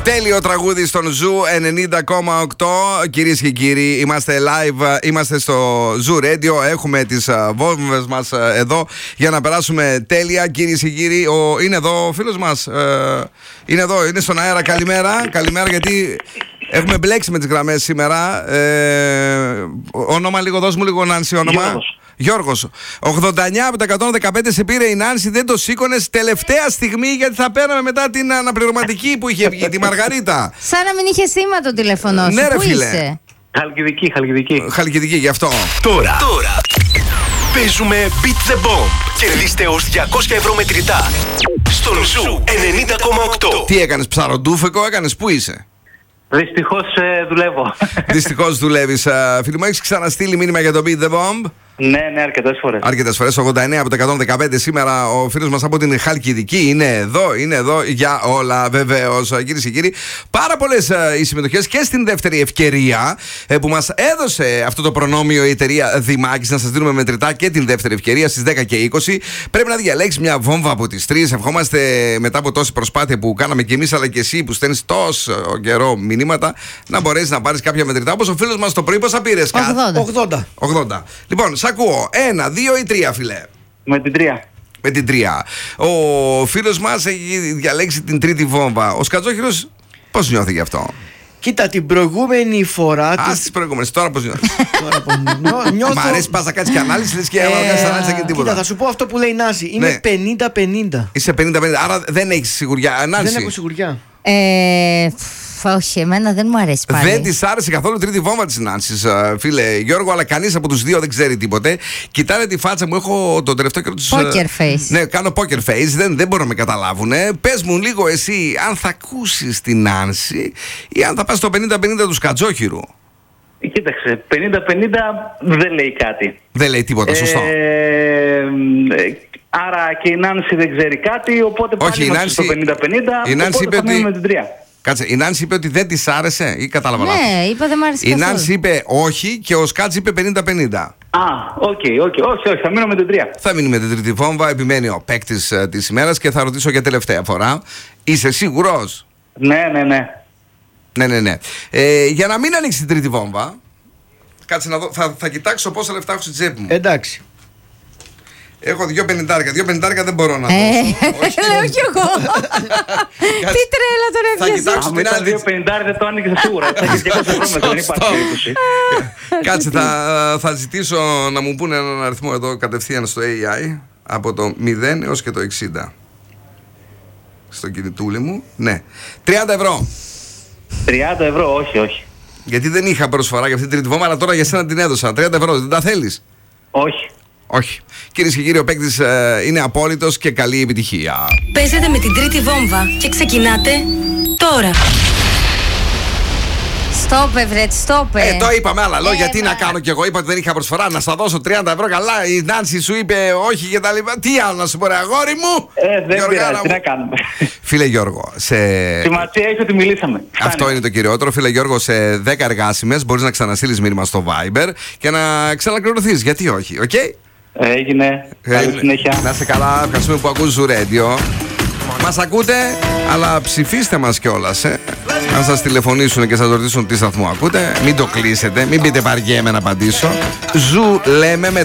Τέλειο τραγούδι στον Ζου 90,8. Κυρίες και κύριοι, είμαστε live, είμαστε στο Ζου Radio. Έχουμε τις βόμβες μας εδώ για να περάσουμε τέλεια. Κυρίες και κύριοι, είναι εδώ ο φίλος μας. Είναι εδώ, είναι στον αέρα. Καλημέρα. Καλημέρα, γιατί έχουμε μπλέξει με τις γραμμές σήμερα. Όνομα λίγο, δώσ' μου λίγο Νάνση όνομα. Γιώργος. 89 από τα 115 σε πήρε η Νάνση, δεν το σήκωνες τελευταία στιγμή, γιατί θα παίρναμε μετά την αναπληρωματική που είχε βγει, τη Μαργαρίτα. Σαν να μην είχε σήμα το τηλέφωνο σου. Ναι, ρε πού φίλε. είσαι? Χαλκιδική, γι' αυτό. Τώρα παίζουμε Beat the Bomb. Κερδίστε ως 200 ευρώ μετρητά στον Ζου 90,8. Τι έκανες, ψαροντούφεκο έκανες, πού είσαι? Δυστυχώς δουλεύω. Δυστυχώς δουλεύεις. Φίλοι μου, έχεις ξαναστείλει μήνυμα για το Beat the Bomb? Ναι, αρκετές φορές. Αρκετές φορές. 89 από τα 115 σήμερα. Ο φίλος μας από την Χαλκιδική είναι εδώ για όλα, βεβαίως. Κυρίες και κύριοι, πάρα πολλές οι συμμετοχές και στην δεύτερη ευκαιρία που μας έδωσε αυτό το προνόμιο η εταιρεία Δημάκης να σας δίνουμε μετρητά και την δεύτερη ευκαιρία στις 10 και 20. Πρέπει να διαλέξεις μια βόμβα από τις 3. Ευχόμαστε μετά από τόση προσπάθεια που κάναμε και εμείς, αλλά και εσύ που στέλνεις τόσο καιρό μηνύματα, να μπορέσεις να πάρεις κάποια μετρητά. Όπως ο φίλος μας το πρωί, πόσα πήρες? 80. Λοιπόν, ακούω. 1, 2 ή 3, φιλέ? Με την 3. Με την 3. Ο φίλος μας έχει διαλέξει την τρίτη βόμβα. Ο Σκατζόχυρος πώς νιώθει γι' αυτό? Κοίτα, την προηγούμενη φορά. Τις προηγούμενες, τώρα πώς νιώθει? Νιώθω. Μ' αρέσει, πας να κάνεις και ανάλυση, λες και να κάνεις ανάλυση και τίποτα. Κοίτα, θα σου πω αυτό που λέει η Νάση. Είμαι 50-50. Είσαι 50-50, άρα δεν έχεις σιγουριά. Ανάλυση. Δεν έχω σιγουριά. Όχι, εμένα δεν μου αρέσει πάλι. Δεν της άρεσε καθόλου τρίτη βόμβα της Νάνσης, φίλε Γιώργο, αλλά κανείς από τους δύο δεν ξέρει τίποτε. Κοιτάνε τη φάτσα μου, έχω τον τελευταίο καιρό τους. Poker face. Ναι, κάνω poker face, δεν μπορώ να με καταλάβουν. Πες μου λίγο εσύ αν θα ακούσεις την Νάνση ή αν θα πας στο 50-50 του Σκατζόχυρου. Κοίταξε, 50-50 δεν λέει κάτι. Δεν λέει τίποτα, σωστό. Άρα και η Νάνση δεν ξέρει κάτι, οπότε πάλι είμαστε στο 50-50. Η Νάνση είπε ότι... με την 3. Κάτσε, η Νάνση είπε ότι δεν της άρεσε ή κατάλαβα λάθος? Ναι, είπα δεν μου άρεσε καθόλου. Η Νάνση είπε όχι και ο Σκάτς είπε 50-50. Όχι, θα μείνω με την 3. Θα μείνει με την τρίτη βόμβα, επιμένει ο παίκτης της ημέρας και θα ρωτήσω για τελευταία φορά. Είσαι σίγουρος? Ναι. Ναι. Για να μην ανοίξει την τρίτη βόμβα, κάτσε να δω, θα κοιτάξω πόσα λεφτά έχω στη τσέπη μου. Εντάξει. Έχω 2,50. 2,50 δεν μπορώ να δώσω. Λέω κι εγώ. Τι τρέλα τώρα έπιασε. Θα κοιτάξω την άλλη. 2,50 δεν το άνοιγε σίγουρα. Θα έχει 200 ευρώ μέσα, δεν υπάρχει περίπτωση. Κάτσε, θα ζητήσω να μου πούνε έναν αριθμό εδώ κατευθείαν στο AI από το 0 έως και το 60. Στο κινητούλι μου. Ναι. 30 ευρώ. 30 ευρώ, όχι. Γιατί δεν είχα προσφορά για αυτή την τρίτη βόμβα, αλλά τώρα για σένα την έδωσα. 30 ευρώ, δεν τα θέλεις? Όχι. Κυρίες και κύριοι, ο παίκτης είναι απόλυτος και καλή επιτυχία. Παίζετε με την τρίτη βόμβα και ξεκινάτε τώρα. Στόπε, βρε, στόπε. Το είπαμε, άλλα λόγια. Τι να κάνω κι εγώ? Είπα ότι δεν είχα προσφορά, να σα δώσω 30 ευρώ. Καλά, η Νάνση σου είπε όχι και τα λοιπά. Τι άλλο να σου πω, ρε αγόρι μου? Δεν πειράζει, τι να κάνουμε. Φίλε Γιώργο, σημασία έχει ότι μιλήσαμε. Αυτό είναι το κυριότερο. Φίλε Γιώργο, σε 10 εργάσιμες μπορείς να ξαναστείλεις μήνυμα στο Viber και να ξανακληρωθείς. Γιατί όχι, οκ? Έγινε. Καλή συνέχεια. Να είστε καλά, ευχαριστούμε που ακούς Ζου Radio. Μας ακούτε, αλλά ψηφίστε μας κιόλας, Αν σας τηλεφωνήσουν και σας ρωτήσουν τι σταθμό ακούτε, μην το κλείσετε, μην πείτε βαριέμαι να απαντήσω. Ζου λέμε με